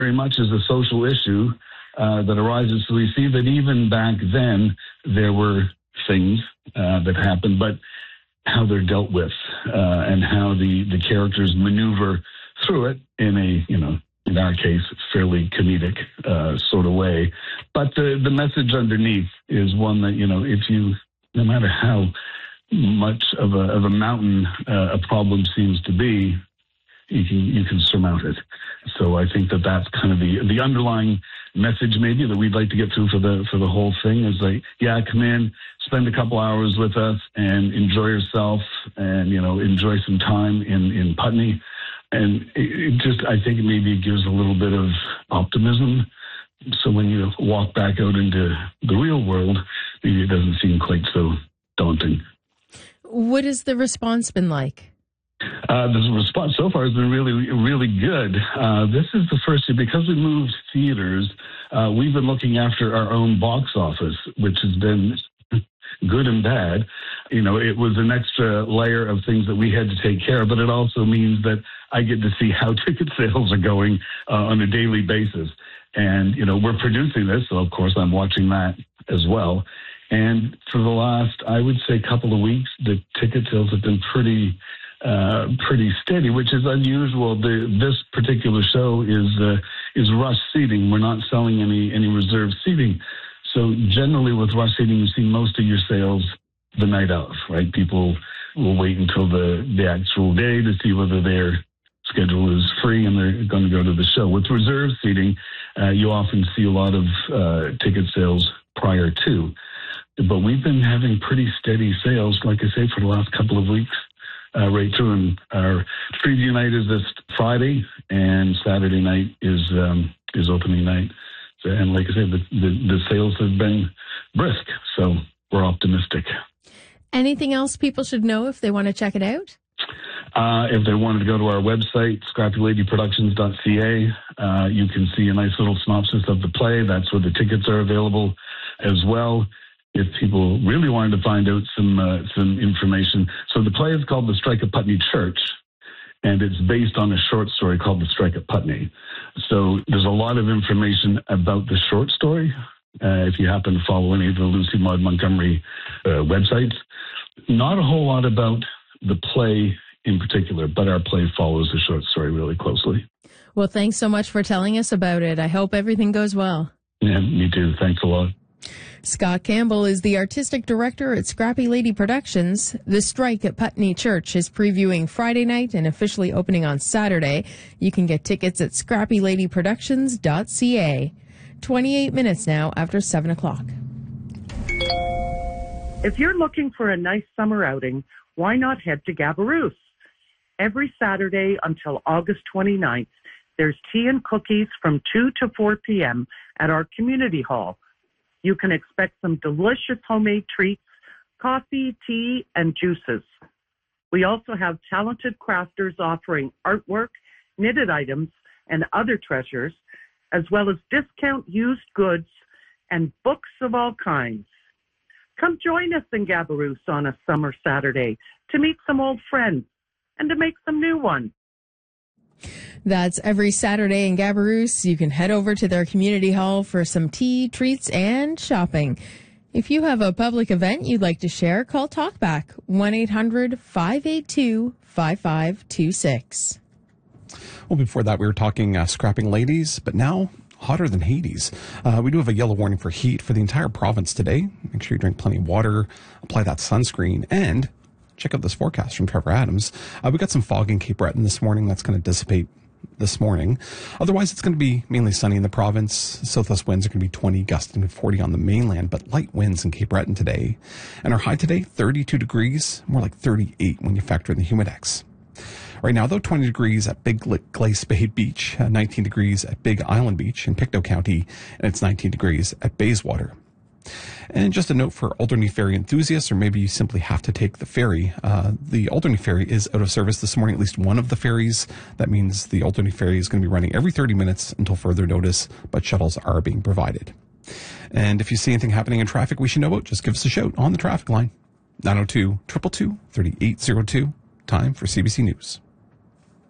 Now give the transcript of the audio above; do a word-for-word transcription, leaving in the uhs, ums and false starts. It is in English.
very much as a social issue uh, that arises. So we see that even back then there were things uh, that happened, but how they're dealt with uh, and how the, the characters maneuver through it in a, you know, in our case, fairly comedic uh, sort of way. But the, the message underneath is one that, you know, if you, no matter how much of a, of a mountain uh, a problem seems to be, you can, you can surmount it. So I think that that's kind of the, the underlying message maybe that we'd like to get through for the, for the whole thing is like, yeah, come in, spend a couple hours with us and enjoy yourself and, you know, enjoy some time in, in Putney. And it, it just, I think maybe it gives a little bit of optimism. So when you walk back out into the real world, maybe it doesn't seem quite so daunting. What has the response been like? Uh, the response so far has been really, really good. Uh, this is the first year, because we moved theaters, uh, we've been looking after our own box office, which has been good and bad. You know, it was an extra layer of things that we had to take care of, but it also means that I get to see how ticket sales are going uh, on a daily basis. And, you know, we're producing this, so of course I'm watching that as well. And for the last, I would say, couple of weeks, the ticket sales have been pretty Uh, pretty steady, which is unusual. The, this particular show is uh, is rush seating. We're not selling any any reserved seating. So generally with rush seating, you see most of your sales the night of, right? People will wait until the, the actual day to see whether their schedule is free and they're going to go to the show. With reserved seating, uh, you often see a lot of uh, ticket sales prior to. But we've been having pretty steady sales, like I say, for the last couple of weeks. Uh, right through, and our preview night is this Friday, and Saturday night is um, is opening night. So, and like I said, the, the, the sales have been brisk, so we're optimistic. Anything else people should know if they want to check it out? Uh, if they wanted to go to our website, scrappy lady productions dot c a, uh, you can see a nice little synopsis of the play. That's where the tickets are available as well. If people really wanted to find out some uh, some information. So the play is called The Strike at Putney Church, and it's based on a short story called The Strike at Putney. So there's a lot of information about the short story, uh, if you happen to follow any of the Lucy Maud Montgomery uh, websites. Not a whole lot about the play in particular, but our play follows the short story really closely. Well, thanks so much for telling us about it. I hope everything goes well. Yeah, me too. Thanks a lot. Scott Campbell is the artistic director at Scrappy Lady Productions. The Strike at Putney Church is previewing Friday night and officially opening on Saturday. You can get tickets at scrappy lady productions dot c a. twenty-eight minutes now after seven o'clock. If you're looking for a nice summer outing, why not head to Gabaroos? Every Saturday until August twenty-ninth, there's tea and cookies from two to four p.m. at our community hall. You can expect some delicious homemade treats, coffee, tea, and juices. We also have talented crafters offering artwork, knitted items, and other treasures, as well as discount used goods and books of all kinds. Come join us in Gabaroos on a summer Saturday to meet some old friends and to make some new ones. That's every Saturday in Gabaroos. You can head over to their community hall for some tea, treats, and shopping. If you have a public event you'd like to share, call Talkback, one eight hundred five eight two five five two six. Well, before that, we were talking uh, scrapping ladies, but now hotter than Hades. Uh, we do have a yellow warning for heat for the entire province today. Make sure you drink plenty of water, apply that sunscreen, and check out this forecast from Trevor Adams. Uh, we got some fog in Cape Breton this morning. That's going to dissipate this morning. Otherwise, it's going to be mainly sunny in the province. Southwest winds are going to be twenty, gusting to forty on the mainland, but light winds in Cape Breton today. And our high today, thirty-two degrees, more like thirty-eight when you factor in the humidex. Right now, though, twenty degrees at Big Glace Bay Beach, uh, nineteen degrees at Big Island Beach in Pictou County, and it's nineteen degrees at Bayswater. And just a note for Alderney Ferry enthusiasts, or maybe you simply have to take the ferry. Uh, the Alderney Ferry is out of service this morning, at least one of the ferries. That means the Alderney Ferry is going to be running every thirty minutes until further notice, but shuttles are being provided. And if you see anything happening in traffic we should know about, just give us a shout on the traffic line. nine oh two, two two two, three eight zero two. Time for C B C News.